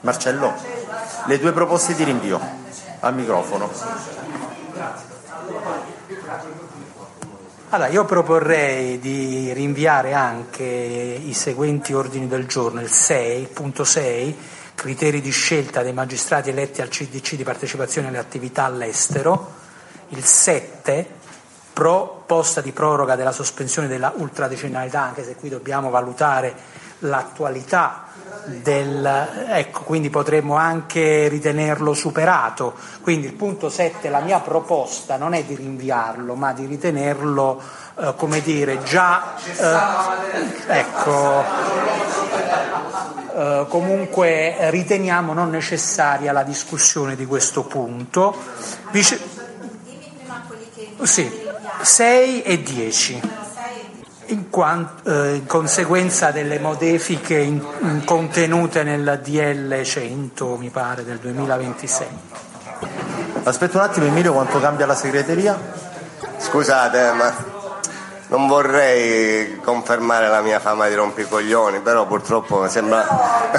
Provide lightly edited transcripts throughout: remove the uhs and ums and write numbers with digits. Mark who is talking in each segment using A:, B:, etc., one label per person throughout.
A: Marcello, le due proposte di rinvio al microfono.
B: Allora, io proporrei di rinviare anche i seguenti ordini del giorno: il 6.6, criteri di scelta dei magistrati eletti al CDC di partecipazione alle attività all'estero; il 7, proposta di proroga della sospensione della ultradecennalità, anche se qui dobbiamo valutare l'attualità quindi potremmo anche ritenerlo superato. Quindi il punto 7, la mia proposta non è di rinviarlo, ma di ritenerlo comunque riteniamo non necessaria la discussione di questo punto. Sì, 6 e 10. In conseguenza delle modifiche contenute nel DL 100, mi pare, del 2026.
A: Aspetta un attimo, Emilio, quanto cambia la segreteria?
C: Scusate, ma non vorrei confermare la mia fama di rompicoglioni, però purtroppo mi sembra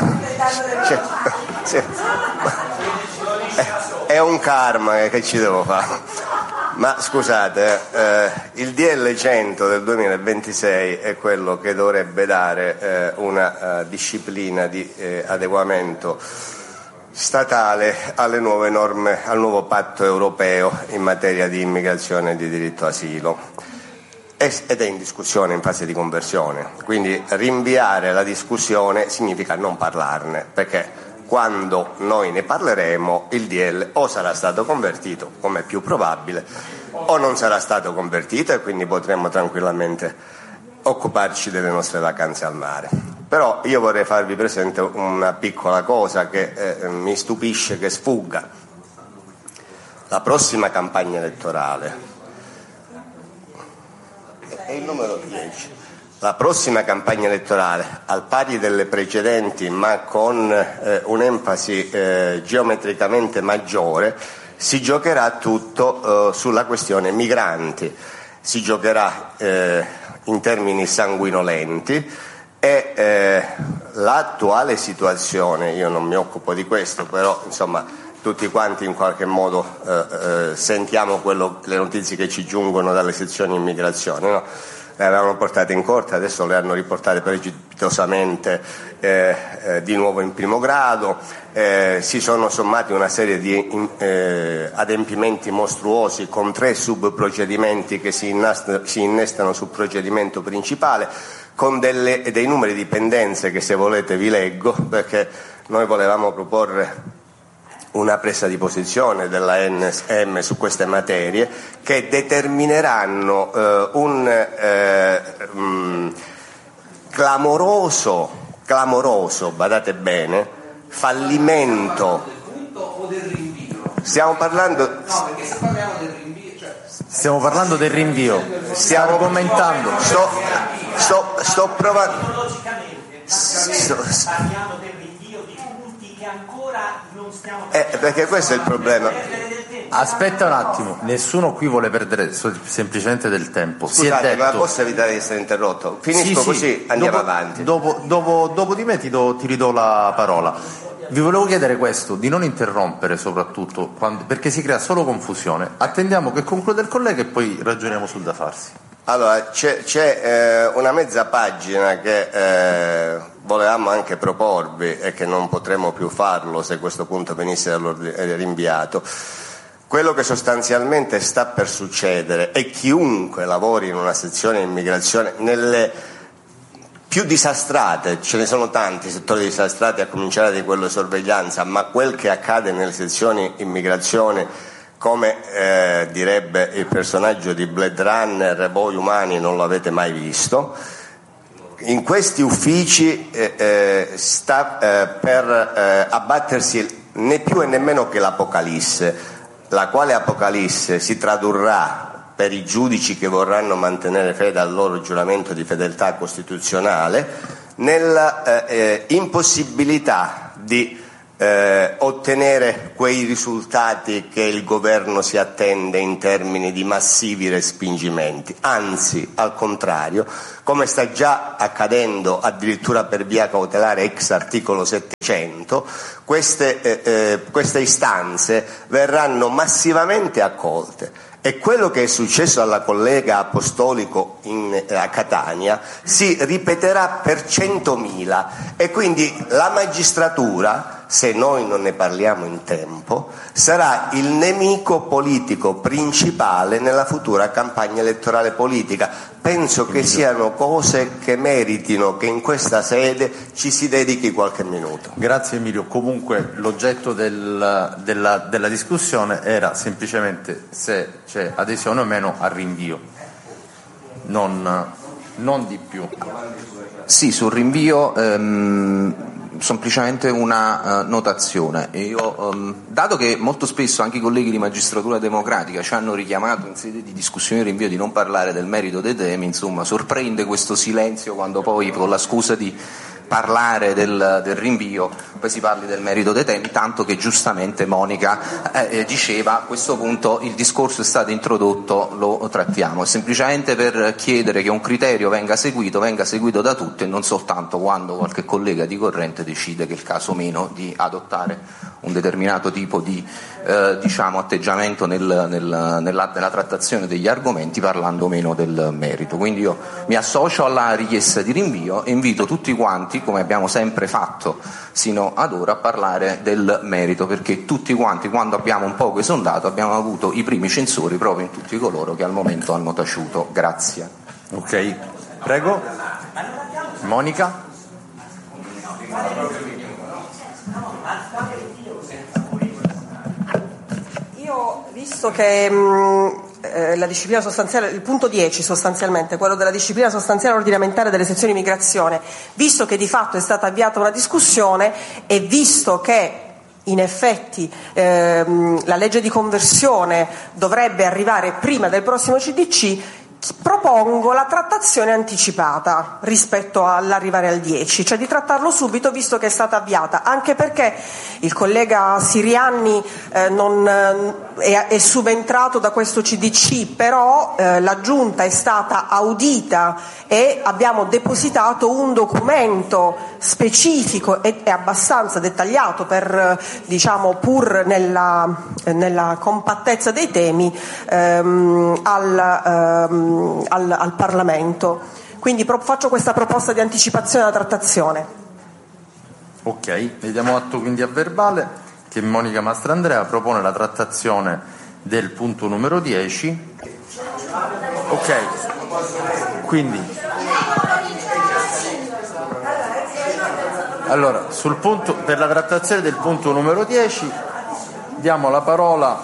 C: è un karma, che ci devo fare? Ma scusate, il DL 100 del 2026 è quello che dovrebbe dare una disciplina di adeguamento statale alle nuove norme, al nuovo patto europeo in materia di immigrazione e di diritto asilo, ed è in discussione, in fase di conversione. Quindi rinviare la discussione significa non parlarne, perché quando noi ne parleremo il DL o sarà stato convertito, come è più probabile, o non sarà stato convertito, e quindi potremo tranquillamente occuparci delle nostre vacanze al mare. Però io vorrei farvi presente una piccola cosa che mi stupisce che sfugga. La prossima campagna elettorale è il numero 10. La prossima campagna elettorale, al pari delle precedenti, ma con un'enfasi geometricamente maggiore, si giocherà tutto sulla questione migranti, si giocherà in termini sanguinolenti, e l'attuale situazione, io non mi occupo di questo, però insomma tutti quanti in qualche modo sentiamo le notizie che ci giungono dalle sezioni immigrazione, no? Le avevano portate in corte, adesso le hanno riportate precipitosamente di nuovo in primo grado, si sono sommati una serie di adempimenti mostruosi con 3 subprocedimenti che si innestano sul procedimento principale, con dei numeri di pendenze che, se volete, vi leggo, perché noi volevamo proporre una presa di posizione della NSM su queste materie che determineranno un clamoroso, badate bene, fallimento. Stiamo parlando.
D: No, perché se parliamo del rinvio,
A: stiamo parlando del rinvio.
C: Stiamo argomentando. Sto provando.
E: Parliamo del rinvio di punti che ancora non stiamo.
C: Perché questo è il problema.
A: Aspetta un attimo, nessuno qui vuole perdere semplicemente del tempo.
C: Scusate,
A: si è detto...
C: ma posso evitare di essere interrotto? Finisco così, andiamo avanti.
A: Dopo di me ti ridò la parola. Vi volevo chiedere questo, di non interrompere soprattutto, perché si crea solo confusione. Attendiamo che concluda il collega e poi ragioniamo sul da farsi.
C: Allora, c'è una mezza pagina che volevamo anche proporvi e che non potremo più farlo se questo punto venisse rinviato. Quello che sostanzialmente sta per succedere, e chiunque lavori in una sezione immigrazione, nelle più disastrate, ce ne sono tanti settori disastrati a cominciare da quello di sorveglianza, ma quel che accade nelle sezioni immigrazione, come direbbe il personaggio di Blade Runner, voi umani non lo avete mai visto. In questi uffici sta per abbattersi né più e nemmeno che l'Apocalisse, la quale Apocalisse si tradurrà, per i giudici che vorranno mantenere fede al loro giuramento di fedeltà costituzionale, nella impossibilità di ottenere quei risultati che il governo si attende in termini di massivi respingimenti. Anzi, al contrario, come sta già accadendo addirittura per via cautelare ex articolo 700, queste istanze verranno massivamente accolte. E quello che è successo alla collega Apostolico a Catania si ripeterà per 100.000, e quindi la magistratura, se noi non ne parliamo in tempo, sarà il nemico politico principale nella futura campagna elettorale politica. Penso che siano cose che meritino che in questa sede ci si dedichi qualche minuto.
A: Grazie Emilio. Comunque l'oggetto della discussione era semplicemente se c'è adesione o meno al rinvio, non di più.
F: Sì, sul rinvio semplicemente una notazione. Dato che molto spesso anche i colleghi di Magistratura Democratica ci hanno richiamato in sede di discussione di rinvio di non parlare del merito dei temi, insomma sorprende questo silenzio quando poi, con la scusa di parlare del rinvio, poi si parli del merito dei temi, tanto che giustamente Monica diceva a questo punto il discorso è stato introdotto, lo trattiamo. È semplicemente per chiedere che un criterio venga seguito da tutti e non soltanto quando qualche collega di corrente decide che è il caso meno di adottare un determinato tipo di atteggiamento nella trattazione degli argomenti, parlando meno del merito. Quindi io mi associo alla richiesta di rinvio e invito tutti quanti, come abbiamo sempre fatto sino ad ora, a parlare del merito, perché tutti quanti, quando abbiamo un poco esondato, abbiamo avuto i primi censori proprio in tutti coloro che al momento hanno taciuto. Grazie.
A: Ok, prego. Monica.
G: Io, visto che la disciplina sostanziale, il punto 10 sostanzialmente, quello della disciplina sostanziale ordinamentale delle sezioni migrazione, visto che di fatto è stata avviata una discussione e visto che in effetti la legge di conversione dovrebbe arrivare prima del prossimo CDC, propongo la trattazione anticipata rispetto all'arrivare al 10, cioè di trattarlo subito visto che è stata avviata, anche perché il collega Sirianni è subentrato da questo CDC, però la Giunta è stata audita e abbiamo depositato un documento specifico e abbastanza dettagliato per, pur nella compattezza dei temi, al Parlamento. Quindi faccio questa proposta di anticipazione della trattazione.
A: Ok, vediamo atto quindi a verbale che Monica Mastrandrea propone la trattazione del punto numero 10. Ok, quindi allora per la trattazione del punto numero 10 diamo la parola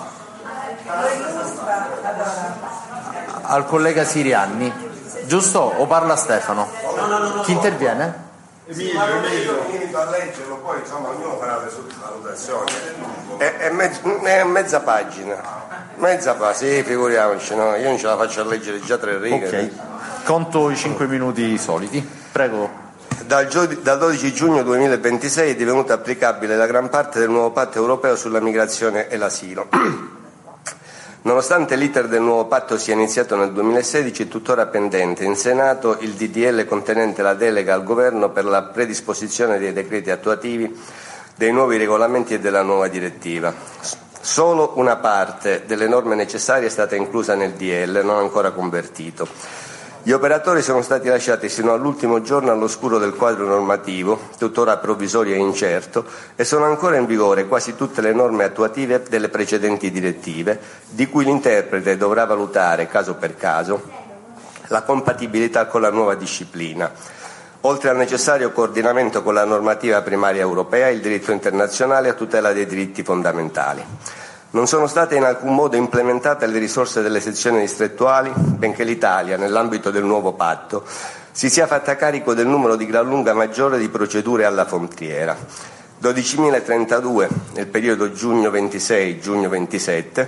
A: al collega Sirianni, giusto? O parla Stefano? No. Chi interviene?
C: Emilio, finito a leggerlo, poi insomma ognuno farà le sue valutazioni. È mezza pagina. Sì, figuriamoci, no? Io non ce la faccio a leggere già 3 righe.
A: Ok, conto i 5 minuti soliti. Prego.
C: Dal 12 giugno 2026 è divenuta applicabile la gran parte del nuovo patto europeo sulla migrazione e l'asilo. Nonostante l'iter del nuovo patto sia iniziato nel 2016, è tuttora pendente in Senato il DDL contenente la delega al Governo per la predisposizione dei decreti attuativi dei nuovi regolamenti e della nuova direttiva. Solo una parte delle norme necessarie è stata inclusa nel DL, non ancora convertito. Gli operatori sono stati lasciati sino all'ultimo giorno all'oscuro del quadro normativo, tuttora provvisorio e incerto, e sono ancora in vigore quasi tutte le norme attuative delle precedenti direttive, di cui l'interprete dovrà valutare, caso per caso, la compatibilità con la nuova disciplina, oltre al necessario coordinamento con la normativa primaria europea e il diritto internazionale a tutela dei diritti fondamentali. Non sono state in alcun modo implementate le risorse delle sezioni distrettuali, benché l'Italia, nell'ambito del nuovo patto, si sia fatta carico del numero di gran lunga maggiore di procedure alla frontiera. 12.032 nel periodo giugno 26-giugno 27,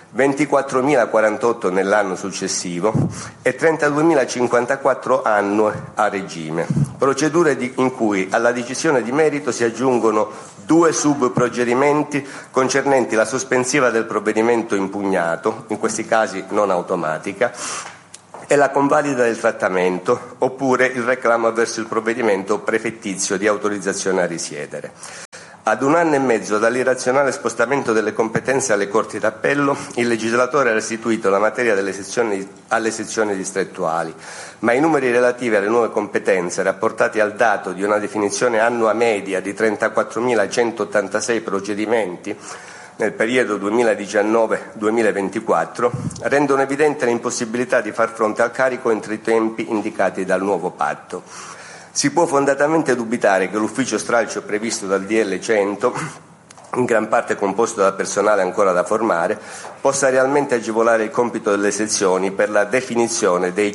C: 24.048 nell'anno successivo e 32.054 annue a regime. Procedure in cui alla decisione di merito si aggiungono 2 subprocedimenti concernenti la sospensiva del provvedimento impugnato, in questi casi non automatica, e la convalida del trattamento, oppure il reclamo avverso il provvedimento prefettizio di autorizzazione a risiedere. Ad 1 anno e mezzo dall'irrazionale spostamento delle competenze alle Corti d'Appello, il legislatore ha restituito la materia alle sezioni distrettuali, ma i numeri relativi alle nuove competenze, rapportati al dato di una definizione annua media di 34.186 procedimenti nel periodo 2019-2024, rendono evidente l'impossibilità di far fronte al carico entro i tempi indicati dal nuovo patto. Si può fondatamente dubitare che l'ufficio stralcio previsto dal DL 100, in gran parte composto da personale ancora da formare, possa realmente agevolare il compito delle sezioni per la definizione dei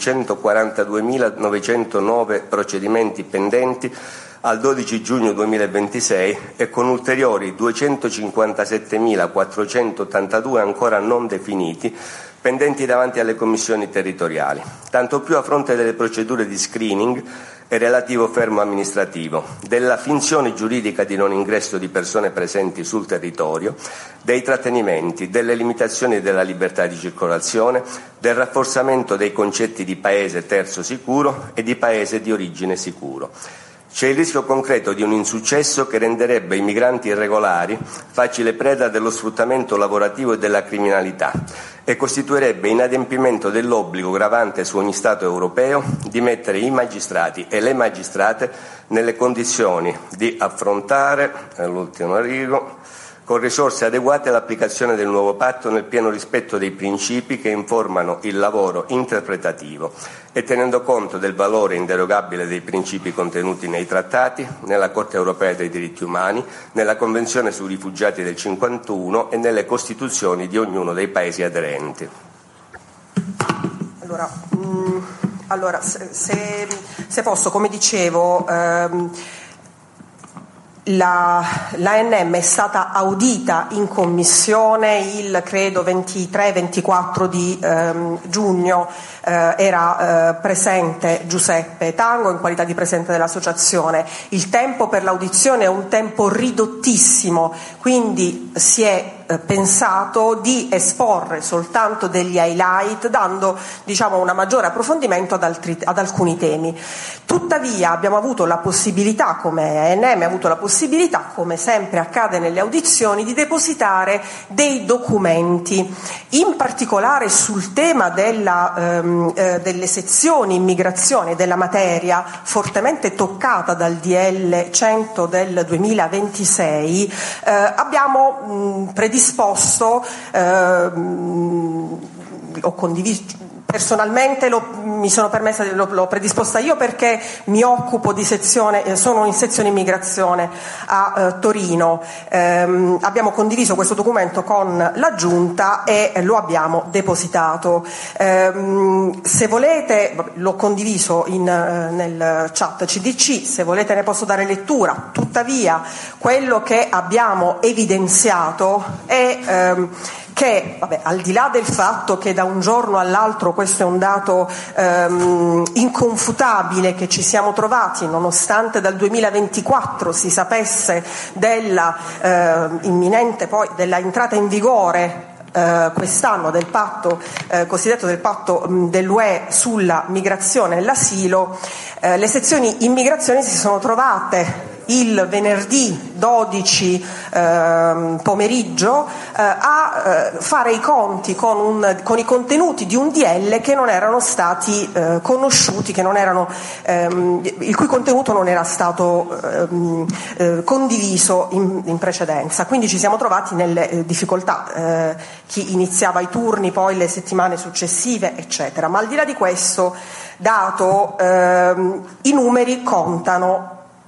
C: 142.909 procedimenti pendenti al 12 giugno 2026 e con ulteriori 257.482 ancora non definiti pendenti davanti alle commissioni territoriali, tanto più a fronte delle procedure di screening e relativo fermo amministrativo, della finzione giuridica di non ingresso di persone presenti sul territorio, dei trattenimenti, delle limitazioni della libertà di circolazione, del rafforzamento dei concetti di paese terzo sicuro e di paese di origine sicuro. C'è il rischio concreto di un insuccesso che renderebbe i migranti irregolari facile preda dello sfruttamento lavorativo e della criminalità e costituirebbe inadempimento dell'obbligo gravante su ogni Stato europeo di mettere i magistrati e le magistrate nelle condizioni di affrontare, all'ultimo rigo, con risorse adeguate l'applicazione del nuovo patto nel pieno rispetto dei principi che informano il lavoro interpretativo e tenendo conto del valore inderogabile dei principi contenuti nei trattati, nella Corte europea dei diritti umani, nella Convenzione sui rifugiati del 1951 e nelle Costituzioni di ognuno dei Paesi aderenti.
G: Allora se posso, come dicevo, l'ANM è stata audita in commissione il credo 23-24 di giugno, era presente Giuseppe Tango in qualità di presidente dell'associazione. Il tempo per l'audizione è un tempo ridottissimo, quindi si è pensato di esporre soltanto degli highlight, dando un maggiore approfondimento ad alcuni temi. Tuttavia abbiamo avuto la possibilità, come ANM ha avuto la possibilità, come sempre accade nelle audizioni, di depositare dei documenti, in particolare sul tema delle sezioni immigrazione, della materia fortemente toccata dal DL 100 del 2026. Abbiamo predisposto, ho condiviso personalmente, mi sono permessa, l'ho predisposta io perché mi occupo di sezione, sono in sezione immigrazione a Torino. Abbiamo condiviso questo documento con la Giunta e lo abbiamo depositato. Se volete, l'ho condiviso nel chat CDC, se volete ne posso dare lettura. Tuttavia quello che abbiamo evidenziato è che, al di là del fatto che da un giorno all'altro, questo è un dato inconfutabile, che ci siamo trovati, nonostante dal 2024 si sapesse della imminente poi della entrata in vigore quest'anno del patto cosiddetto del patto dell'UE sulla migrazione e l'asilo, le sezioni immigrazione si sono trovate il venerdì 12 pomeriggio a fare i conti con i contenuti di un DL che non erano stati conosciuti, il cui contenuto non era stato condiviso in precedenza. Quindi ci siamo trovati nelle difficoltà, chi iniziava i turni, poi le settimane successive, eccetera. Ma al di là di questo dato, i numeri contano.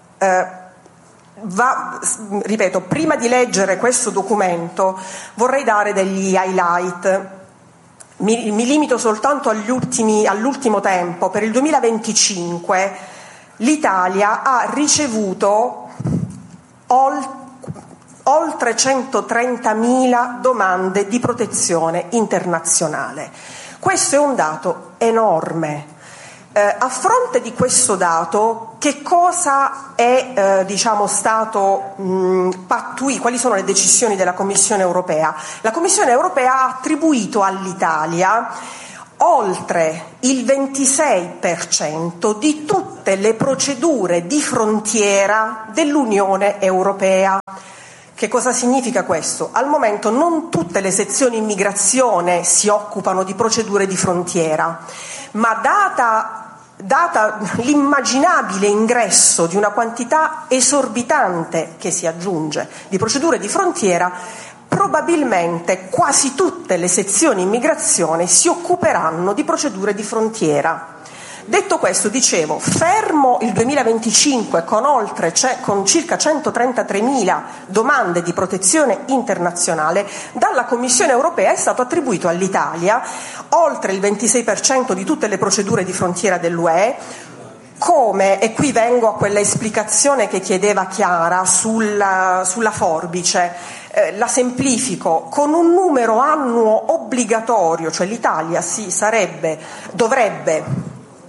G: Ripeto, prima di leggere questo documento vorrei dare degli highlight. Mi limito soltanto all'ultimo tempo. Per il 2025 l'Italia ha ricevuto oltre 130.000 domande di protezione internazionale. Questo è un dato enorme. A fronte di questo dato, che cosa è stato pattuito? Quali sono le decisioni della Commissione europea? La Commissione europea ha attribuito all'Italia oltre il 26% di tutte le procedure di frontiera dell'Unione europea. Che cosa significa questo? Al momento non tutte le sezioni immigrazione si occupano di procedure di frontiera, ma data l'immaginabile ingresso di una quantità esorbitante che si aggiunge di procedure di frontiera, probabilmente quasi tutte le sezioni immigrazione si occuperanno di procedure di frontiera. Detto questo, dicevo, fermo il 2025 con circa 133.000 domande di protezione internazionale, dalla Commissione europea è stato attribuito all'Italia oltre il 26% di tutte le procedure di frontiera dell'UE, come, e qui vengo a quella esplicazione che chiedeva Chiara sulla forbice, la semplifico, con un numero annuo obbligatorio, cioè l'Italia dovrebbe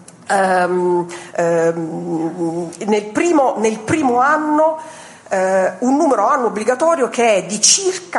G: nel primo anno un numero annuo obbligatorio che è di circa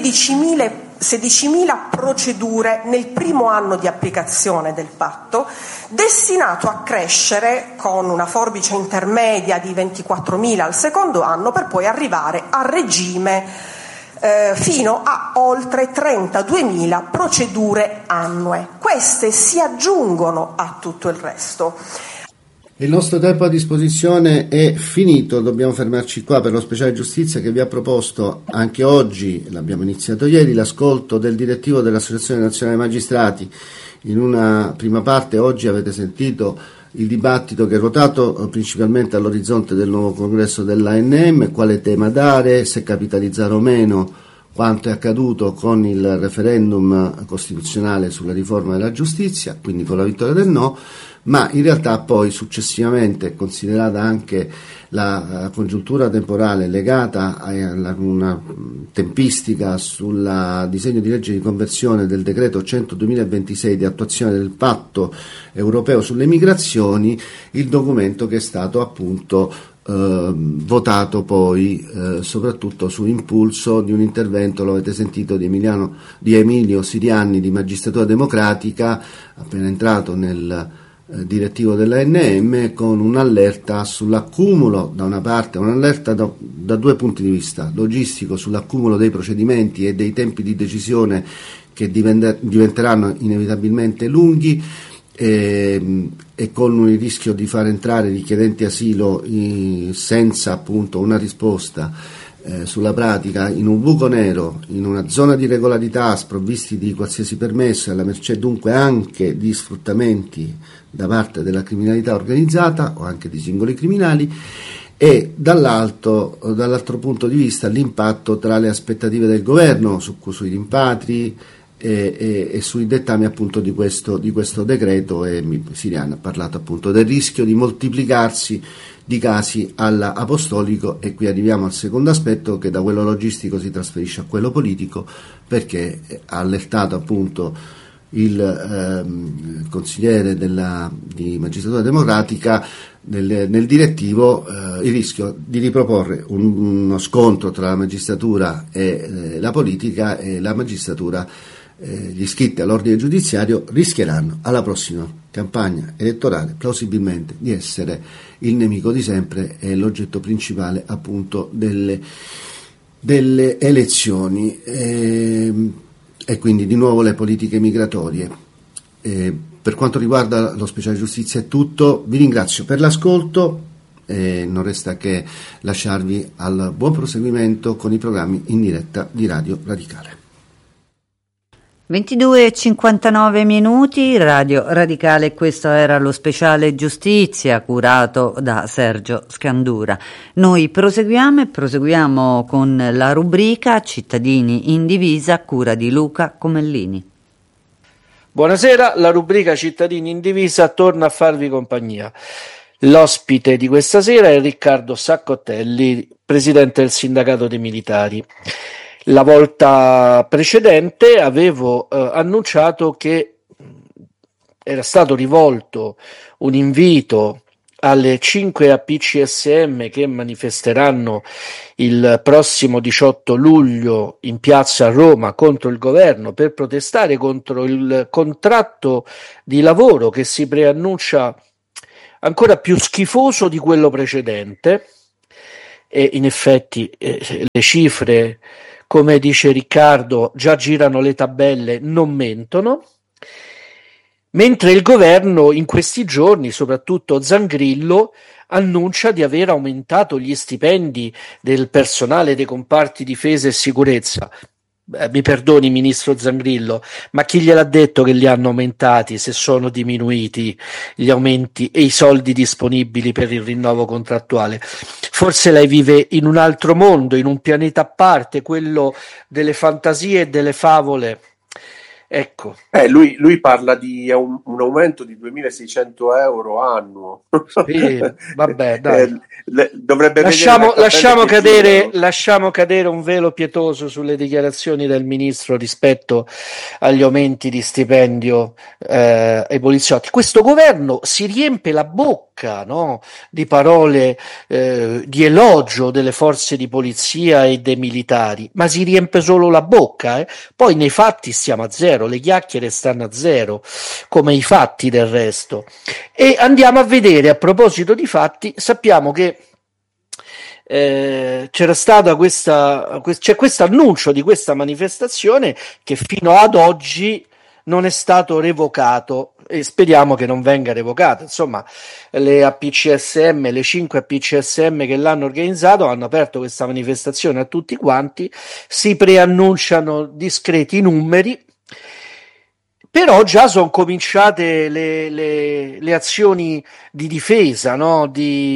G: 16.000 procedure nel primo anno di applicazione del patto, destinato a crescere con una forbice intermedia di 24.000 al secondo anno, per poi arrivare a regime fino a oltre 32.000 procedure annue. Queste si aggiungono a tutto il resto.
H: Il nostro tempo a disposizione è finito, dobbiamo fermarci qua per lo speciale giustizia che vi ha proposto anche oggi, l'abbiamo iniziato ieri, l'ascolto del direttivo dell'Associazione Nazionale Magistrati. In una prima parte oggi avete sentito il dibattito che è ruotato principalmente all'orizzonte del nuovo congresso dell'ANM, quale tema dare, se capitalizzare o meno quanto è accaduto con il referendum costituzionale sulla riforma della giustizia, quindi con la vittoria del no, ma in realtà poi successivamente, considerata anche la congiuntura temporale legata a una tempistica sul disegno di legge di conversione del decreto 100/2026 di attuazione del patto europeo sulle migrazioni, il documento che è stato appunto votato poi soprattutto su impulso di un intervento, lo avete sentito, di Emilio Sirianni di Magistratura Democratica, appena entrato nel direttivo dell'ANM, con un'allerta sull'accumulo, da una parte un'allerta da due punti di vista: logistico, sull'accumulo dei procedimenti e dei tempi di decisione che diventeranno inevitabilmente lunghi, e con il rischio di far entrare richiedenti asilo senza appunto una risposta sulla pratica in un buco nero, in una zona di regolarità, sprovvisti di qualsiasi permesso, alla mercé dunque anche di sfruttamenti da parte della criminalità organizzata o anche di singoli criminali, e dall'altro punto di vista l'impatto tra le aspettative del governo sui rimpatri e sui dettami appunto di questo decreto. E Siriani ha parlato appunto del rischio di moltiplicarsi di casi all'apostolico, e qui arriviamo al secondo aspetto, che da quello logistico si trasferisce a quello politico, perché ha allertato appunto il consigliere di Magistratura Democratica nel direttivo il rischio di riproporre uno scontro tra la magistratura e la politica, e la magistratura, gli iscritti all'ordine giudiziario rischieranno alla prossima campagna elettorale plausibilmente di essere il nemico di sempre e l'oggetto principale appunto delle elezioni, e quindi di nuovo le politiche migratorie. Per quanto riguarda lo speciale giustizia è tutto, vi ringrazio per l'ascolto e non resta che lasciarvi al buon proseguimento con i programmi in diretta di Radio Radicale.
I: 22:59 Radio Radicale, questo era lo speciale giustizia curato da Sergio Scandura. Noi proseguiamo con la rubrica Cittadini in divisa a cura di Luca Comellini.
J: Buonasera, la rubrica Cittadini in divisa torna a farvi compagnia. L'ospite di questa sera è Riccardo Saccottelli, presidente del sindacato dei militari. La volta precedente avevo annunciato che era stato rivolto un invito alle 5 APCSM che manifesteranno il prossimo 18 luglio in piazza a Roma contro il governo per protestare contro il contratto di lavoro che si preannuncia ancora più schifoso di quello precedente, e in effetti le cifre, come dice Riccardo, già girano le tabelle, non mentono, mentre il governo in questi giorni, soprattutto Zangrillo, annuncia di aver aumentato gli stipendi del personale dei comparti difesa e sicurezza. Mi perdoni, ministro Zangrillo, ma chi gliel'ha detto che li hanno aumentati se sono diminuiti gli aumenti e i soldi disponibili per il rinnovo contrattuale? Forse lei vive in un altro mondo, in un pianeta a parte, quello delle fantasie e delle favole. Ecco.
K: Lui parla di un aumento di 2.600 euro annuo.
J: Sì, vabbè, dai.
K: Dovrebbe
J: lasciamo cadere un velo pietoso sulle dichiarazioni del ministro rispetto agli aumenti di stipendio ai poliziotti. Questo governo si riempie la bocca, no, di parole di elogio delle forze di polizia e dei militari, ma si riempie solo la bocca, poi nei fatti stiamo a zero, le chiacchiere stanno a zero, come i fatti del resto. E andiamo a vedere, a proposito di fatti, sappiamo che c'era stata c'è questo annuncio di questa manifestazione che fino ad oggi non è stato revocato e speriamo che non venga revocato. Insomma, le APCSM, le 5 APCSM che l'hanno organizzato hanno aperto questa manifestazione a tutti quanti, si preannunciano discreti numeri, però già sono cominciate le azioni di difesa, no?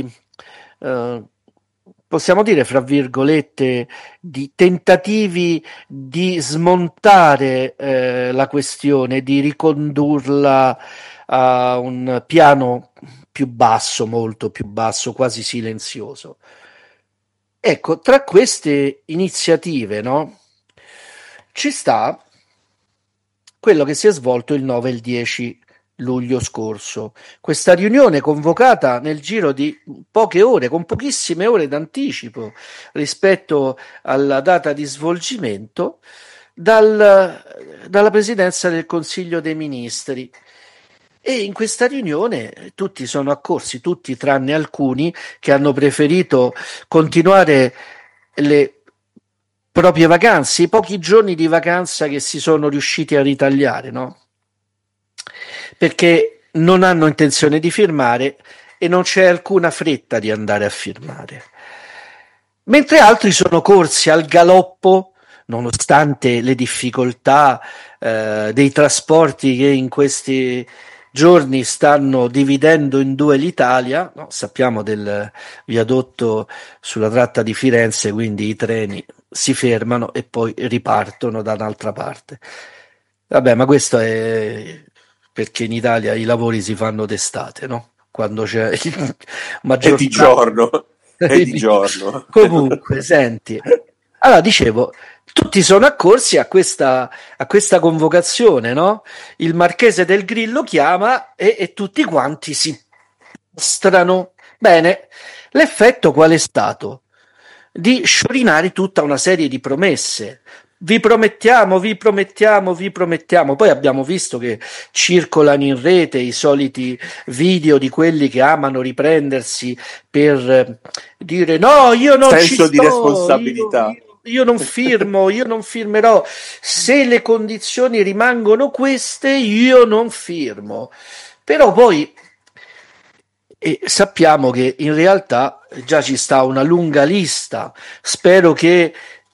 J: Possiamo dire, fra virgolette, di tentativi di smontare la questione, di ricondurla a un piano più basso, molto più basso, quasi silenzioso. Ecco, tra queste iniziative, no, ci sta quello che si è svolto il 9 e il 10 luglio scorso. Questa riunione convocata nel giro di poche ore, con pochissime ore d'anticipo rispetto alla data di svolgimento, dalla Presidenza del Consiglio dei Ministri. E in questa riunione tutti sono accorsi, tutti tranne alcuni che hanno preferito continuare le proprie vacanze, i pochi giorni di vacanza che si sono riusciti a ritagliare, no? Perché non hanno intenzione di firmare e non c'è alcuna fretta di andare a firmare. Mentre altri sono corsi al galoppo, nonostante le difficoltà dei trasporti che in questi giorni stanno dividendo in due l'Italia, no? Sappiamo del viadotto sulla tratta di Firenze, quindi i treni si fermano e poi ripartono da un'altra parte. Vabbè, ma questo è perché in Italia i lavori si fanno d'estate, no? Quando c'è il maggior
K: di giorno. È di giorno.
J: Comunque, senti, allora dicevo, tutti sono accorsi a questa convocazione, no? Il Marchese del Grillo chiama e tutti quanti si mostrano. Bene, l'effetto qual è stato? Di sciorinare tutta una serie di promesse. Vi promettiamo, vi promettiamo, vi promettiamo. Poi abbiamo visto che circolano in rete i soliti video di quelli che amano riprendersi per dire no, io non
K: senso
J: ci sto,
K: di responsabilità.
J: Io non firmo, io non firmerò. Se le condizioni rimangono queste, io non firmo. Però poi sappiamo che in realtà già ci sta una lunga lista. Spero che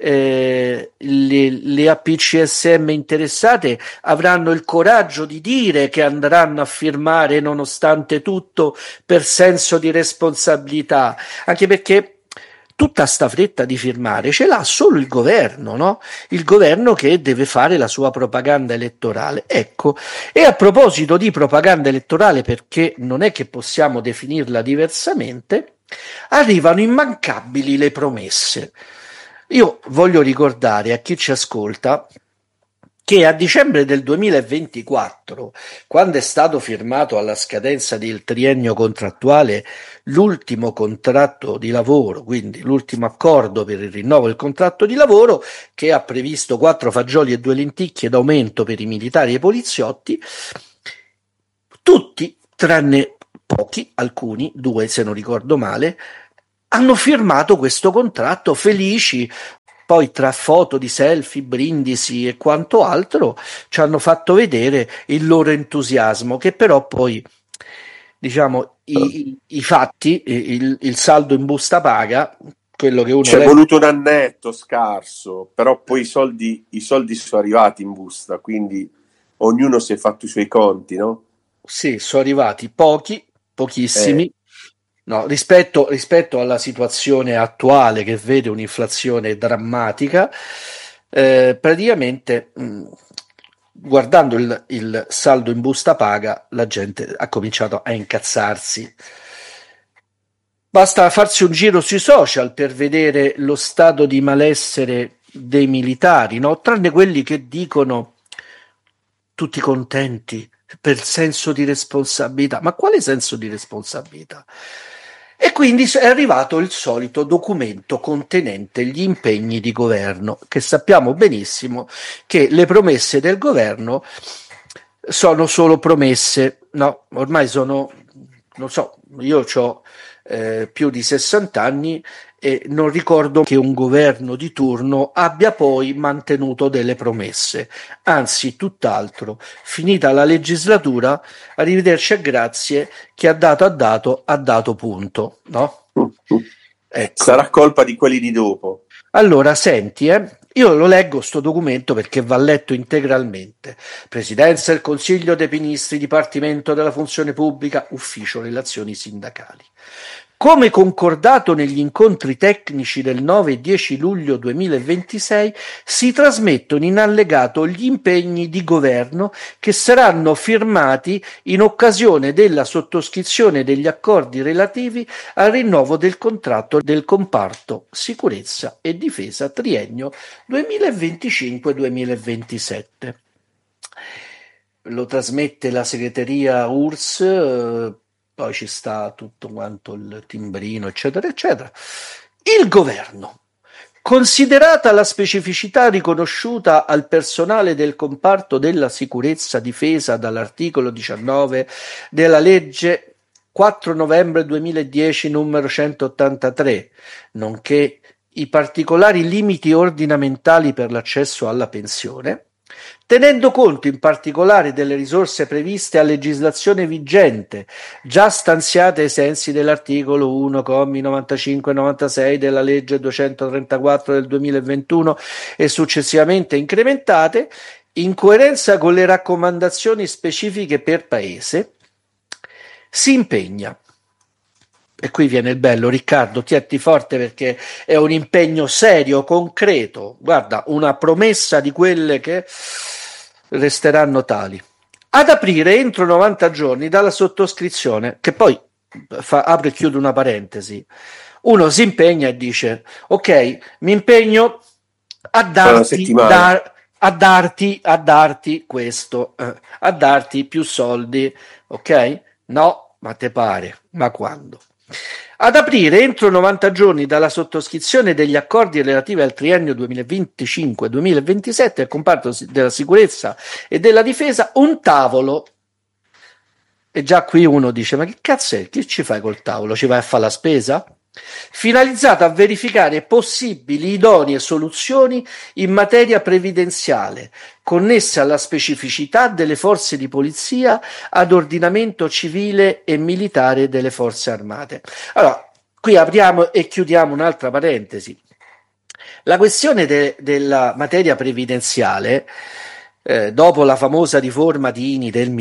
J: le APCSM interessate avranno il coraggio di dire che andranno a firmare nonostante tutto per senso di responsabilità, anche perché tutta sta fretta di firmare ce l'ha solo il governo, no? Il governo che deve fare la sua propaganda elettorale. Ecco, e a proposito di propaganda elettorale, perché non è che possiamo definirla diversamente, arrivano immancabili le promesse. Io voglio ricordare a chi ci ascolta che a dicembre del 2024, quando è stato firmato alla scadenza del triennio contrattuale l'ultimo contratto di lavoro, quindi l'ultimo accordo per il rinnovo del contratto di lavoro, che ha previsto 4 fagioli e 2 lenticchie d'aumento per i militari e i poliziotti, tutti, tranne pochi, alcuni, 2 se non ricordo male, hanno firmato questo contratto felici. Poi tra foto di selfie, brindisi e quanto altro ci hanno fatto vedere il loro entusiasmo, che però poi, diciamo, i fatti, il saldo in busta paga, quello che uno
K: c'è voluto un annetto scarso, però poi i soldi sono arrivati in busta, quindi ognuno si è fatto i suoi conti, no?
J: Sì, sono arrivati pochissimi. No, rispetto alla situazione attuale che vede un'inflazione drammatica, praticamente guardando il saldo in busta paga, la gente ha cominciato a incazzarsi. Basta farsi un giro sui social per vedere lo stato di malessere dei militari, no? Tranne quelli che dicono tutti contenti per senso di responsabilità. Ma quale senso di responsabilità? E quindi è arrivato il solito documento contenente gli impegni di governo, che sappiamo benissimo che le promesse del governo sono solo promesse, no? Ormai sono, non so, io ho più di 60 anni e non ricordo che un governo di turno abbia poi mantenuto delle promesse, anzi tutt'altro, finita la legislatura, arrivederci e grazie, chi ha dato punto, no? Ecco.
K: Sarà colpa di quelli di dopo.
J: Allora, senti, io lo leggo sto documento perché va letto integralmente. Presidenza del Consiglio dei Ministri, Dipartimento della Funzione Pubblica, Ufficio Relazioni Sindacali. Come concordato negli incontri tecnici del 9 e 10 luglio 2026, si trasmettono in allegato gli impegni di governo che saranno firmati in occasione della sottoscrizione degli accordi relativi al rinnovo del contratto del comparto sicurezza e difesa triennio 2025-2027. Lo trasmette la segreteria URSS, poi ci sta tutto quanto il timbrino, eccetera, eccetera. Il governo, considerata la specificità riconosciuta al personale del comparto della sicurezza difesa dall'articolo 19 della legge 4 novembre 2010 numero 183, nonché i particolari limiti ordinamentali per l'accesso alla pensione, tenendo conto in particolare delle risorse previste a legislazione vigente, già stanziate ai sensi dell'articolo 1, commi 95 e 96 della legge 234 del 2021 e successivamente incrementate, in coerenza con le raccomandazioni specifiche per paese, si impegna. E qui viene il bello, Riccardo, tienti forte perché è un impegno serio, concreto, guarda, una promessa di quelle che resteranno tali. Ad aprire entro 90 giorni dalla sottoscrizione, che poi apre e chiude una parentesi, uno si impegna e dice, ok, mi impegno a darti questo, a darti più soldi, ok? No, ma te pare, ma quando? Ad aprire entro 90 giorni dalla sottoscrizione degli accordi relativi al triennio 2025-2027 al comparto della sicurezza e della difesa un tavolo. E già qui uno dice, ma che cazzo è? Che ci fai col tavolo? Ci vai a fare la spesa? Finalizzato a verificare possibili idonee soluzioni in materia previdenziale connesse alla specificità delle forze di polizia ad ordinamento civile e militare delle forze armate. Allora, qui apriamo e chiudiamo un'altra parentesi. La questione della materia previdenziale, dopo la famosa riforma di INI del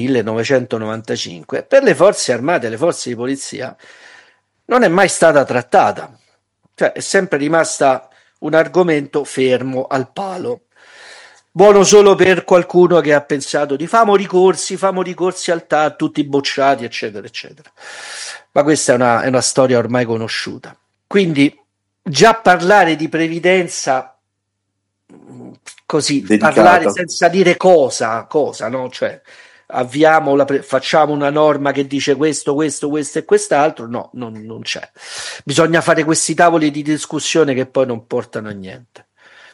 J: 1995, per le forze armate e le forze di polizia non è mai stata trattata. Cioè è sempre rimasta un argomento fermo al palo. Buono solo per qualcuno che ha pensato di famo ricorsi al TAR, tutti bocciati, eccetera, eccetera. Ma questa è una storia ormai conosciuta. Quindi già parlare di previdenza così,
K: Delicata.
J: parlare senza dire cosa, no? Cioè facciamo una norma che dice questo e quest'altro, no, non c'è. Bisogna fare questi tavoli di discussione che poi non portano a niente.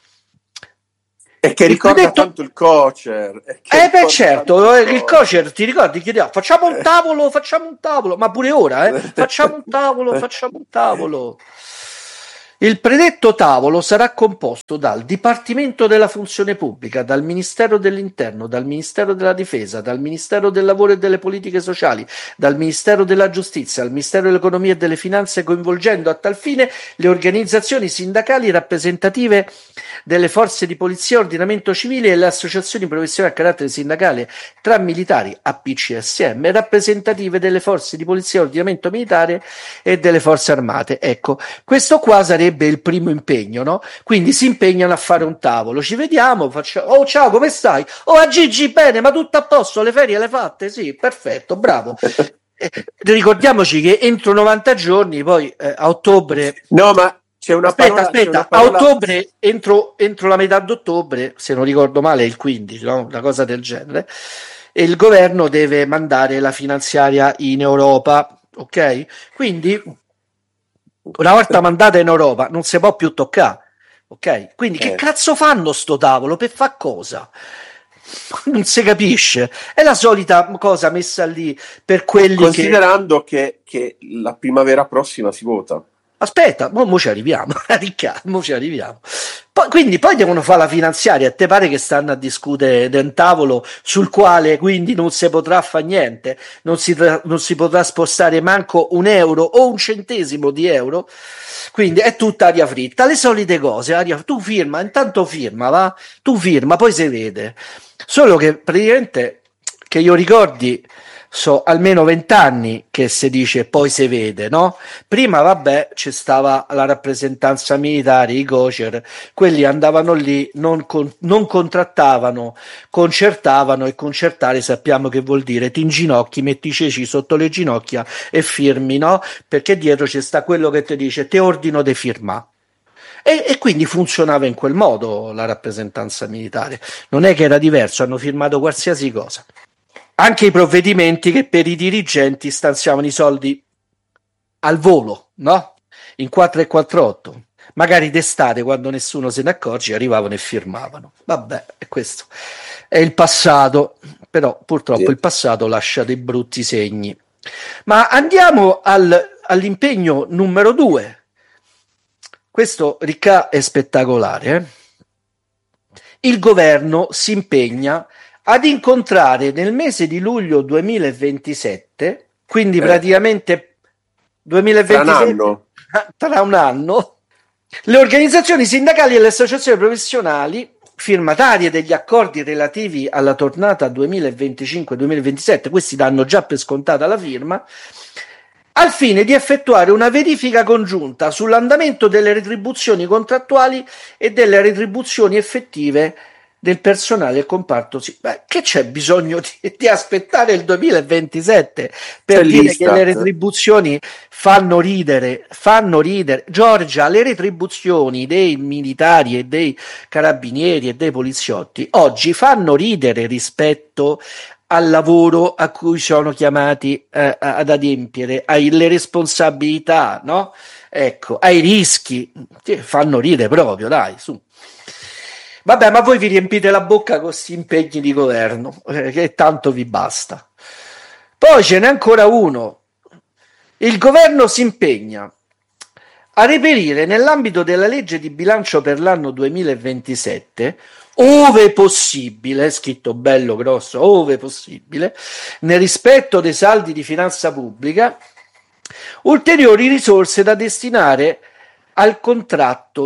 K: E che ricorda tanto il Cocer.
J: Certo, il Cocer, ti ricordi? Chiediamo, facciamo un tavolo, ma pure ora, facciamo un tavolo. Il predetto tavolo sarà composto dal Dipartimento della Funzione Pubblica, dal Ministero dell'Interno, dal Ministero della Difesa, dal Ministero del Lavoro e delle Politiche Sociali, dal Ministero della Giustizia, dal Ministero dell'Economia e delle Finanze, coinvolgendo a tal fine le organizzazioni sindacali rappresentative delle forze di polizia, ordinamento civile e le associazioni professionali a carattere sindacale tra militari, APCSM, rappresentative delle forze di polizia, ordinamento militare e delle forze armate. Ecco, questo qua sarebbe il primo impegno, no? Quindi si impegnano a fare un tavolo, ci vediamo, oh ciao, come stai? Oh, a Gigi, bene, ma tutto a posto, le ferie le fatte? Sì, perfetto, bravo. Ricordiamoci che entro 90 giorni, poi a ottobre...
K: No, ma c'è una
J: Aspetta, a ottobre, entro la metà d'ottobre, se non ricordo male, è il 15, no? Una cosa del genere, e il governo deve mandare la finanziaria in Europa, ok? Quindi, una volta mandata in Europa, non si può più toccare, ok? Quindi, che cazzo fanno sto tavolo? Per far cosa? Non si capisce, è la solita cosa messa lì per quelli
K: considerando che la primavera prossima si vota.
J: Aspetta, mo ci arriviamo, Quindi poi devono fare la finanziaria e te pare che stanno a discutere di un tavolo sul quale quindi non si potrà fare niente, non si potrà spostare manco un euro o un centesimo di euro, quindi è tutta aria fritta, le solite cose, tu firma, intanto firma, va? Tu firma, poi si vede. Solo che praticamente, che io ricordi, so almeno 20 anni che si dice poi si vede, no? Prima vabbè c'è stava la rappresentanza militare, i Cocer, quelli andavano lì, non contrattavano, concertavano, e concertare sappiamo che vuol dire ti inginocchi, metti i ceci sotto le ginocchia e firmi, no? Perché dietro c'è sta quello che ti dice te ordino de firma. E quindi funzionava in quel modo la rappresentanza militare, non è che era diverso, hanno firmato qualsiasi cosa. Anche i provvedimenti che per i dirigenti stanziavano i soldi al volo, no? In 448. Magari d'estate, quando nessuno se ne accorge, arrivavano e firmavano. Vabbè, questo è il passato, però purtroppo il passato lascia dei brutti segni. Ma andiamo all'impegno numero 2. Questo, Ricca, è spettacolare. Il governo si impegna ad incontrare nel mese di luglio 2027, quindi praticamente 2027, tra un anno, le organizzazioni sindacali e le associazioni professionali firmatarie degli accordi relativi alla tornata 2025-2027, questi danno già per scontata la firma, al fine di effettuare una verifica congiunta sull'andamento delle retribuzioni contrattuali e delle retribuzioni effettive del personale del comparto. Che c'è bisogno di aspettare il 2027 per dire che le retribuzioni fanno ridere? Giorgia, le retribuzioni dei militari e dei carabinieri e dei poliziotti oggi fanno ridere rispetto al lavoro a cui sono chiamati ad adempiere, alle responsabilità, no? Ecco, ai rischi, fanno ridere proprio, dai, su. Vabbè, ma voi vi riempite la bocca con questi impegni di governo, che tanto vi basta. Poi ce n'è ancora uno. Il governo si impegna a reperire nell'ambito della legge di bilancio per l'anno 2027, ove possibile, scritto bello grosso, ove possibile, nel rispetto dei saldi di finanza pubblica, ulteriori risorse da destinare al contratto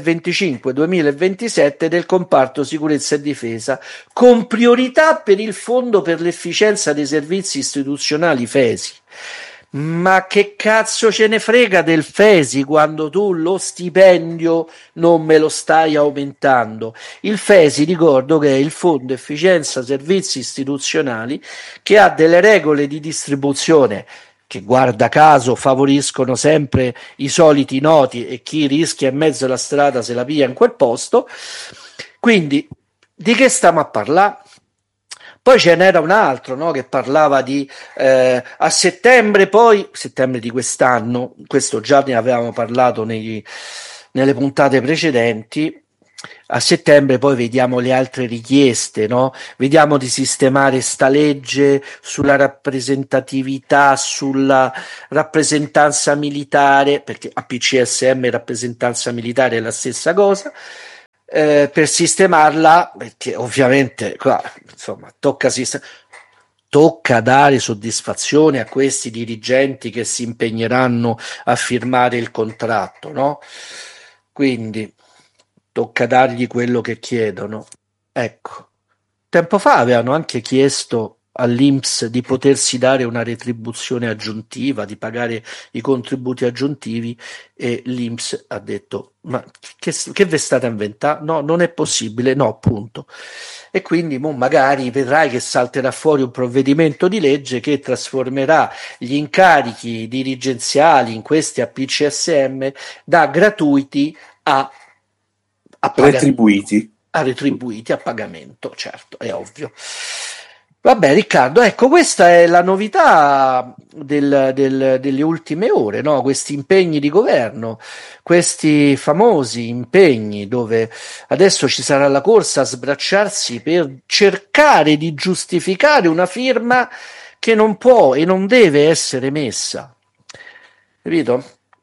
J: 2025-2027 del comparto sicurezza e difesa, con priorità per il Fondo per l'efficienza dei servizi istituzionali FESI. Ma che cazzo ce ne frega del FESI quando tu lo stipendio non me lo stai aumentando? Il FESI, ricordo che è il Fondo Efficienza Servizi Istituzionali, che ha delle regole di distribuzione che, guarda caso, favoriscono sempre i soliti noti e chi rischia in mezzo alla strada se la piglia in quel posto. Quindi di che stiamo a parlare? Poi ce n'era un altro, no, che parlava di a settembre di quest'anno, questo già ne avevamo parlato nelle puntate precedenti, a settembre poi vediamo le altre richieste, no? Vediamo di sistemare sta legge sulla rappresentatività, sulla rappresentanza militare, perché a PCSM rappresentanza militare è la stessa cosa. Per sistemarla, perché ovviamente qua, insomma, tocca dare soddisfazione a questi dirigenti che si impegneranno a firmare il contratto, no? Quindi tocca dargli quello che chiedono. Ecco, tempo fa avevano anche chiesto all'INPS di potersi dare una retribuzione aggiuntiva, di pagare i contributi aggiuntivi, e l'INPS ha detto: ma che ve state a inventare? No, non è possibile, no, punto. E quindi magari vedrai che salterà fuori un provvedimento di legge che trasformerà gli incarichi dirigenziali in questi a PCSM da gratuiti a
K: retribuiti.
J: Retribuiti a pagamento, certo, è ovvio. Vabbè, Riccardo, ecco, questa è la novità delle ultime ore, no? Questi impegni di governo, questi famosi impegni dove adesso ci sarà la corsa a sbracciarsi per cercare di giustificare una firma che non può e non deve essere messa. Capito?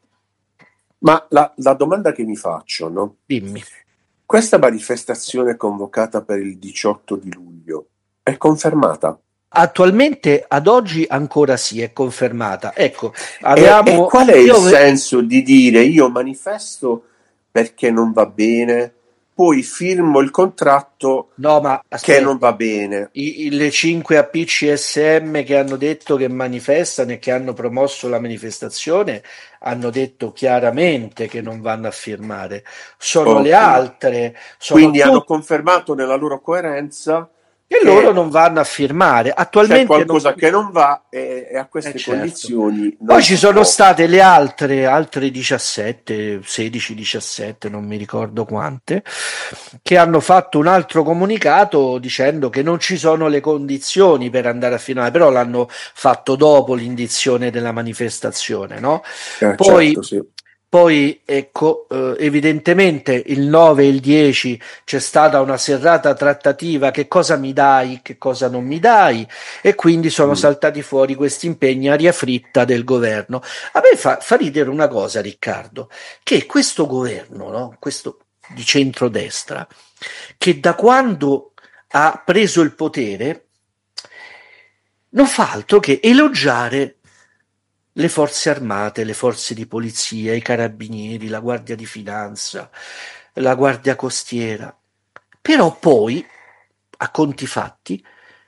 K: Ma la domanda che mi faccio, no?
J: Dimmi.
K: Questa manifestazione convocata per il 18 di luglio è confermata?
J: Attualmente, ad oggi, ancora sì, è confermata. Ecco,
K: e qual è il senso di dire io manifesto perché non va bene, poi firmo il contratto che non va bene?
J: Le 5 APCSM che hanno detto che manifestano e che hanno promosso la manifestazione hanno detto chiaramente che non vanno a firmare. Sono le altre.
K: Quindi hanno confermato nella loro coerenza
J: e loro non vanno a firmare. Attualmente
K: c'è qualcosa che non va e a queste condizioni
J: poi ci sono state le altre 17, 16, 17, non mi ricordo quante, che hanno fatto un altro comunicato dicendo che non ci sono le condizioni per andare a firmare, però l'hanno fatto dopo l'indizione della manifestazione, no? Poi
K: certo, sì.
J: Poi, ecco, evidentemente il 9 e il 10 c'è stata una serrata trattativa, che cosa mi dai, che cosa non mi dai, e quindi sono saltati fuori questi impegni aria fritta del governo. A me fa ridere una cosa, Riccardo, che questo governo, no? Questo di centrodestra, che da quando ha preso il potere non fa altro che elogiare le forze armate, le forze di polizia, i carabinieri, la guardia di finanza, la guardia costiera. Però poi, a conti fatti,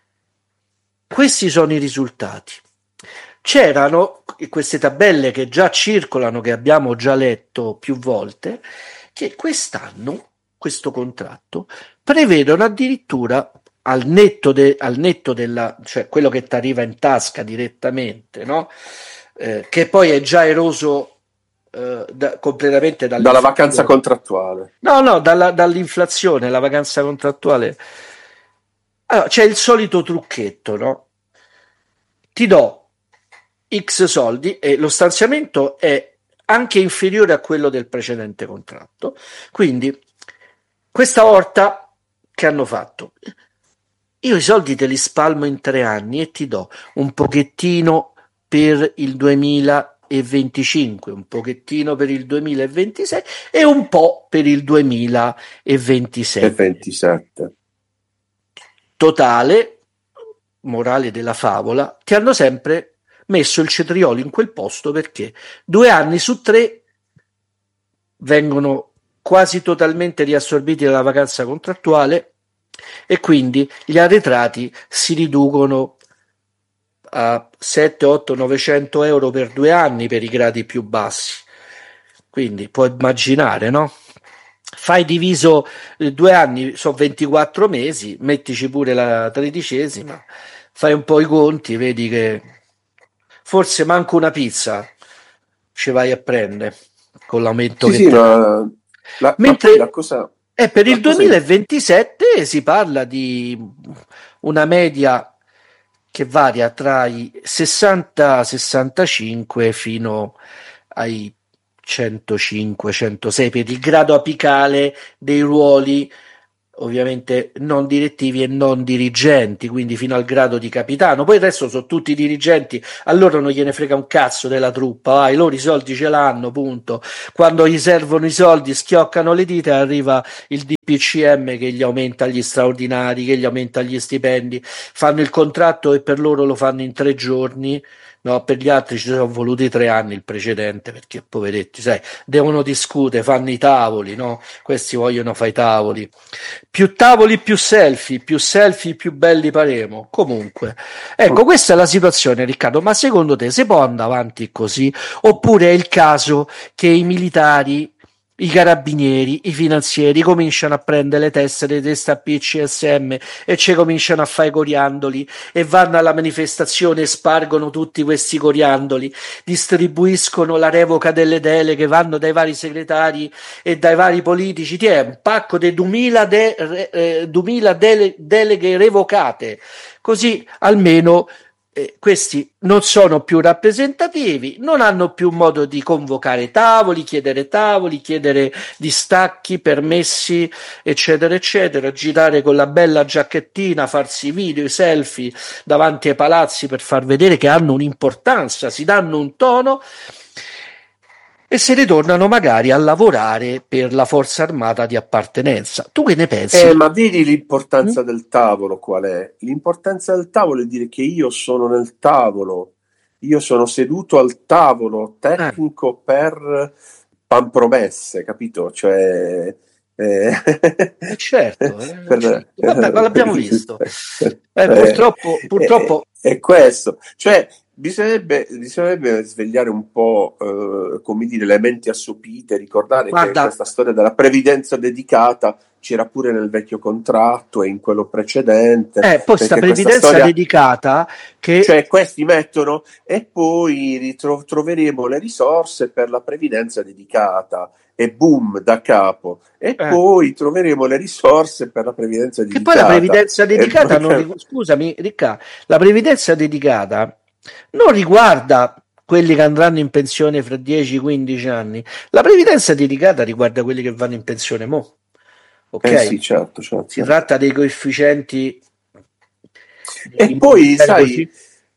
J: questi sono i risultati. C'erano queste tabelle che già circolano, che abbiamo già letto più volte, che quest'anno questo contratto prevedono addirittura al netto della, cioè quello che ti arriva in tasca direttamente, no? Che poi è già eroso completamente
K: dalla vacanza contrattuale.
J: No, dall'inflazione, la vacanza contrattuale. Allora, c'è il solito trucchetto, no? Ti do X soldi e lo stanziamento è anche inferiore a quello del precedente contratto. Quindi, questa volta che hanno fatto? Io i soldi te li spalmo in 3 anni e ti do un pochettino per il 2025, un pochettino per il 2026 e un po' per il 2027. Totale, morale della favola, ti hanno sempre messo il cetriolo in quel posto perché 2 anni su 3 vengono quasi totalmente riassorbiti dalla vacanza contrattuale e quindi gli arretrati si riducono a 7, 8, 900 euro per 2 anni per i gradi più bassi. Quindi puoi immaginare, no? Fai diviso 2 anni, sono 24 mesi, mettici pure la 13ª, fai un po' i conti, vedi che forse manco una pizza ci vai a prendere con l'aumento
K: Sì,
J: mentre
K: la cosa,
J: per il 2027 si parla di una media che varia tra i 60-65 fino ai 105-106 per il grado apicale dei ruoli ovviamente non direttivi e non dirigenti, quindi fino al grado di capitano. Poi il resto sono tutti dirigenti, a loro non gliene frega un cazzo della truppa, loro i soldi ce l'hanno, punto. Quando gli servono i soldi schioccano le dita e arriva il DPCM che gli aumenta gli straordinari, che gli aumenta gli stipendi, fanno il contratto e per loro lo fanno in 3 giorni. No, per gli altri ci sono voluti 3 anni il precedente, perché poveretti, sai, devono discutere, fanno i tavoli, no? Questi vogliono fare i tavoli. Più tavoli, più selfie, più belli faremo. Comunque, ecco, questa è la situazione, Riccardo. Ma secondo te si può andare avanti così? Oppure è il caso che i militari, i carabinieri, i finanzieri cominciano a prendere le tessere di sta PCSM e ci cominciano a fare i coriandoli e vanno alla manifestazione e spargono tutti questi coriandoli, distribuiscono la revoca delle deleghe, vanno dai vari segretari e dai vari politici, ti è un pacco di 2000 deleghe revocate, così almeno questi non sono più rappresentativi, non hanno più modo di convocare tavoli, chiedere distacchi, permessi, eccetera, eccetera, girare con la bella giacchettina, farsi video, i selfie davanti ai palazzi per far vedere che hanno un'importanza, si danno un tono e se ne tornano magari a lavorare per la forza armata di appartenenza. Tu che ne pensi?
K: Ma vedi l'importanza del tavolo qual è? L'importanza del tavolo è dire che io sono nel tavolo, io sono seduto al tavolo tecnico per panpromesse, capito? Cioè...
J: certo. Vabbè, ma l'abbiamo visto. Purtroppo
K: è questo. Cioè, bisognerebbe svegliare un po', come dire, le menti assopite, ricordare che questa storia della previdenza dedicata c'era pure nel vecchio contratto e in quello precedente.
J: Poi sta previdenza dedicata che...
K: Cioè, questi mettono e poi troveremo le risorse per la previdenza dedicata e boom, da capo. E poi troveremo le risorse per la previdenza dedicata.
J: Che poi la previdenza dedicata, scusami Riccardo, la previdenza dedicata non riguarda quelli che andranno in pensione fra 10-15 anni. La previdenza dedicata riguarda quelli che vanno in pensione mo'. Ok?
K: Sì, certo.
J: Si tratta dei coefficienti.
K: E poi, sai,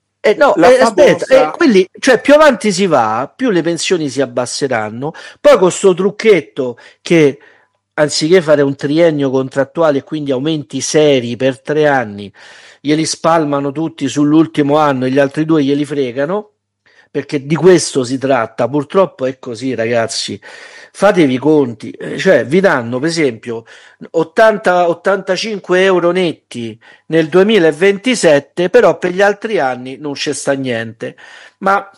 J: aspetta, quelli, cioè più avanti si va, più le pensioni si abbasseranno. Poi con sto trucchetto che anziché fare un triennio contrattuale e quindi aumenti seri per 3 anni, glieli spalmano tutti sull'ultimo anno e gli altri 2 glieli fregano, perché di questo si tratta. Purtroppo è così, ragazzi. Fatevi i conti, cioè vi danno per esempio 80-85 euro netti nel 2027, però per gli altri anni non c'è sta niente. Ma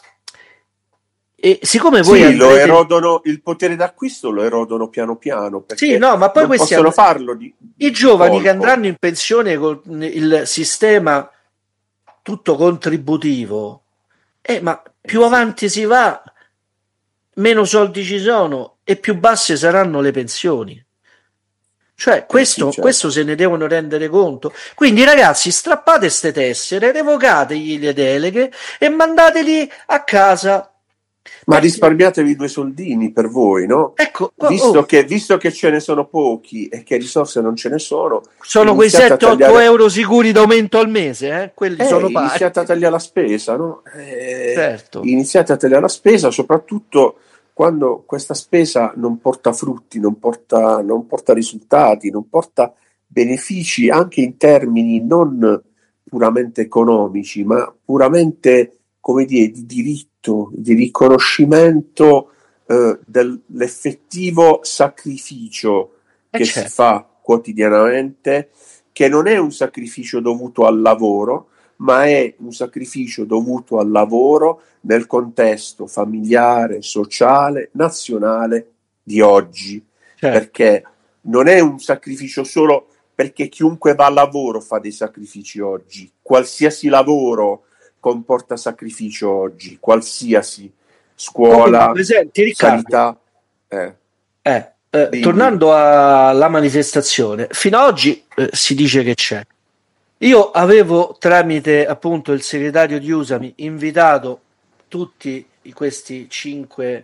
J: siccome voi
K: lo erodono, il potere d'acquisto lo erodono piano piano, perché
J: ma poi
K: non possono farlo
J: i giovani che andranno in pensione con il sistema tutto contributivo, ma più avanti si va, meno soldi ci sono e più basse saranno le pensioni. Cioè questo se ne devono rendere conto. Quindi ragazzi, strappate ste tessere, revocategli le deleghe e mandateli a casa.
K: Ma risparmiatevi 2 soldini per voi, no?
J: Ecco,
K: visto che ce ne sono pochi e che risorse non ce ne sono
J: quei 7-8 euro sicuri d'aumento al mese, quelli sono pari.
K: Iniziate a tagliare la spesa, no?
J: Certo.
K: Iniziate a tagliare la spesa, soprattutto quando questa spesa non porta frutti, non porta risultati, non porta benefici anche in termini non puramente economici, ma puramente, come dire, di diritto, di riconoscimento dell'effettivo sacrificio che si fa quotidianamente, che non è un sacrificio dovuto al lavoro, ma è un sacrificio dovuto al lavoro nel contesto familiare, sociale, nazionale di oggi, perché non è un sacrificio solo perché chiunque va al lavoro fa dei sacrifici oggi, qualsiasi lavoro comporta sacrificio oggi, qualsiasi scuola,
J: Comunque, senti, Riccardo,
K: sanità.
J: Tornando alla manifestazione, fino ad oggi si dice che c'è. Io avevo, tramite appunto il segretario di Usami, invitato tutti queste 5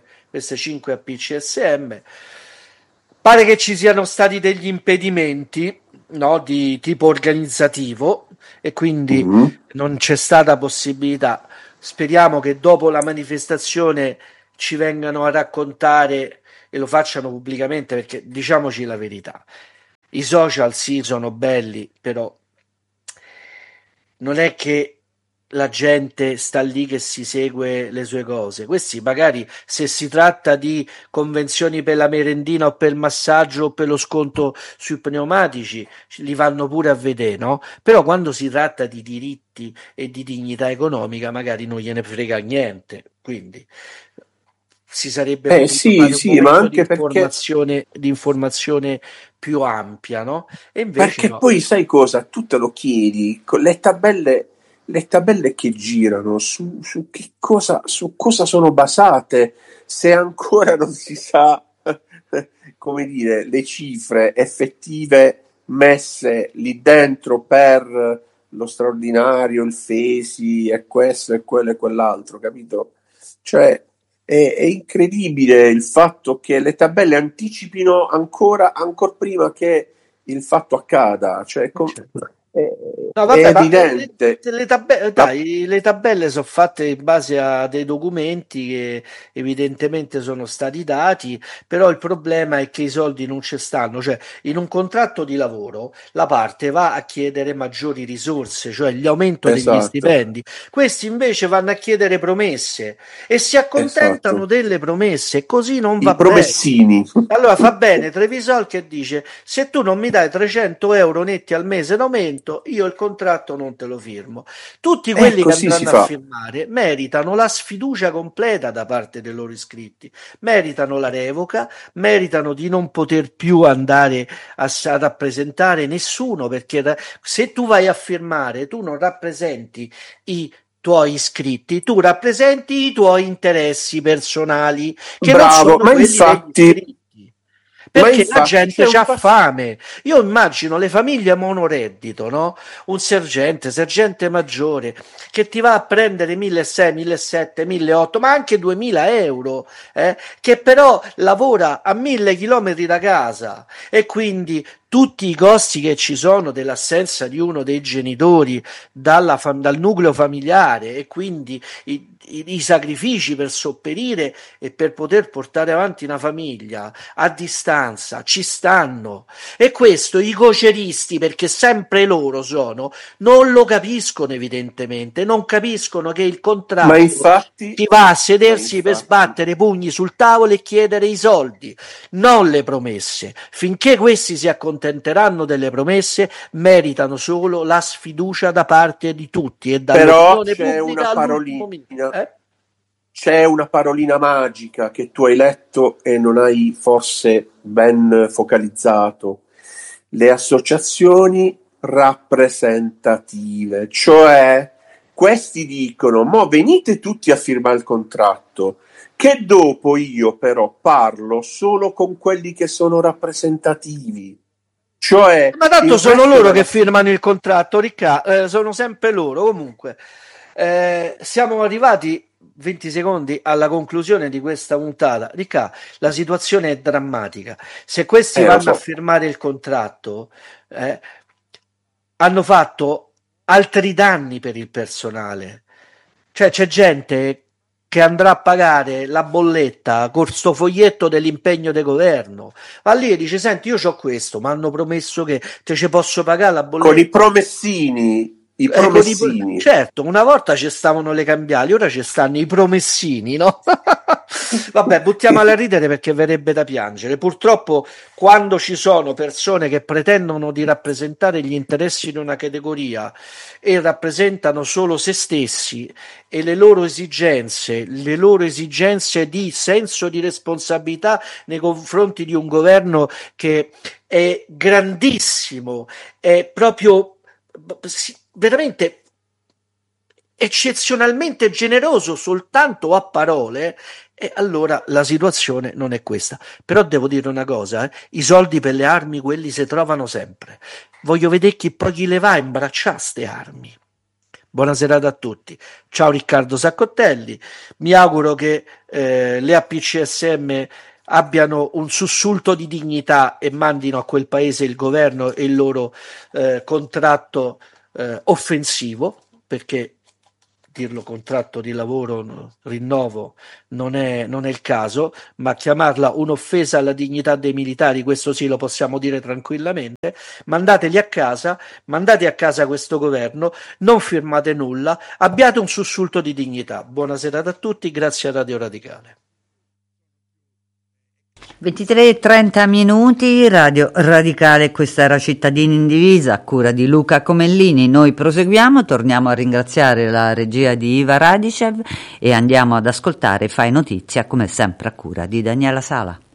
J: APCSM. Pare che ci siano stati degli impedimenti, no, di tipo organizzativo, e quindi non c'è stata possibilità. Speriamo che dopo la manifestazione ci vengano a raccontare e lo facciano pubblicamente, perché diciamoci la verità, i social sì sono belli, però non è che la gente sta lì che si segue le sue cose. Questi magari, se si tratta di convenzioni per la merendina o per il massaggio o per lo sconto sui pneumatici, li vanno pure a vedere, no? Però quando si tratta di diritti e di dignità economica magari non gliene frega niente, quindi si sarebbe potuto fare un
K: ma
J: momento
K: anche perché
J: di informazione più ampia, no? E invece
K: perché
J: no.
K: poi sai cosa? Tu te lo chiedi, con le tabelle che girano su che cosa, su cosa sono basate, se ancora non si sa come dire, le cifre effettive messe lì dentro per lo straordinario, il FESI e questo e quello e quell'altro, capito? Cioè è incredibile il fatto che le tabelle anticipino ancora prima che il fatto accada, cioè
J: No,
K: è
J: vabbè, ma
K: evidente.
J: le tabelle sono fatte in base a dei documenti che evidentemente sono stati dati, però il problema è che i soldi non ci stanno, cioè in un contratto di lavoro la parte va a chiedere maggiori risorse, cioè l'aumento degli
K: Esatto.
J: stipendi, questi invece vanno a chiedere promesse e si accontentano delle promesse, così non va
K: I promessini.
J: bene. Allora fa bene Trevisol che dice: se tu non mi dai 300 euro netti al mese in aumento, io il contratto non te lo firmo. Tutti quelli che
K: Così si
J: andranno a
K: fa.
J: firmare meritano la sfiducia completa da parte dei loro iscritti, meritano la revoca, meritano di non poter più andare a rappresentare nessuno, perché se tu vai a firmare tu non rappresenti i tuoi iscritti, tu rappresenti i tuoi interessi personali, che non sono
K: Bravo, ma
J: quelli
K: infatti,
J: degli iscritti. Perché la
K: infatti
J: gente
K: c'è
J: c'ha
K: un
J: fame. Io immagino le famiglie monoreddito, no? Un sergente maggiore che ti va a prendere 1.600, 1.700, 1.800, ma anche 2.000 euro, che però lavora a 1.000 chilometri da casa, e quindi tutti i costi che ci sono dell'assenza di uno dei genitori dal nucleo familiare, e quindi i sacrifici per sopperire e per poter portare avanti una famiglia a distanza ci stanno, e questo i coceristi, perché sempre loro sono, non lo capiscono, evidentemente non capiscono che il contratto ti va a sedersi per sbattere i pugni sul tavolo e chiedere i soldi, non le promesse. Finché questi si accontenteranno delle promesse, meritano solo la sfiducia da parte di tutti e
K: però
J: dall'opinione
K: c'è
J: pubblica
K: una
J: all'ultimo minuto.
K: parolina, c'è una parolina magica che tu hai letto e non hai forse ben focalizzato: le associazioni rappresentative, cioè questi dicono: mo venite tutti a firmare il contratto, che dopo io però parlo solo con quelli che sono rappresentativi. Cioè,
J: ma tanto sono loro che firmano il contratto, Ricca, sono sempre loro. Comunque siamo arrivati 20 secondi alla conclusione di questa puntata. Ricca, la situazione è drammatica. Se questi vanno a firmare il contratto, hanno fatto altri danni per il personale, cioè c'è gente che andrà a pagare la bolletta con sto foglietto dell'impegno del governo, va lì e dice: senti, io c'ho questo, mi hanno promesso che te ci posso pagare la bolletta
K: con i promessini,
J: certo, una volta ci stavano le cambiali, ora ci stanno i promessini, no? Vabbè, buttiamola a ridere perché verrebbe da piangere. Purtroppo, quando ci sono persone che pretendono di rappresentare gli interessi di una categoria e rappresentano solo se stessi e le loro esigenze di senso di responsabilità nei confronti di un governo che è grandissimo, è proprio veramente eccezionalmente generoso soltanto a parole, e allora la situazione non è questa. Però devo dire una cosa, i soldi per le armi quelli si trovano sempre. Voglio vedere chi poi chi le va a imbracciare ste armi. Buona serata a tutti. Ciao Riccardo Saccottelli, mi auguro che le APCSM abbiano un sussulto di dignità e mandino a quel paese il governo e il loro contratto offensivo, perché dirlo contratto di lavoro, rinnovo, non è il caso, ma chiamarla un'offesa alla dignità dei militari, questo sì lo possiamo dire tranquillamente. Mandateli a casa, mandate a casa questo governo, non firmate nulla, abbiate un sussulto di dignità. Buona serata a tutti, grazie a Radio Radicale.
I: 23:30 Radio Radicale, questa era Cittadini in Divisa a cura di Luca Comellini. Noi proseguiamo, torniamo a ringraziare la regia di Iva Radicev e andiamo ad ascoltare Fai Notizia come sempre a cura di Daniela Sala.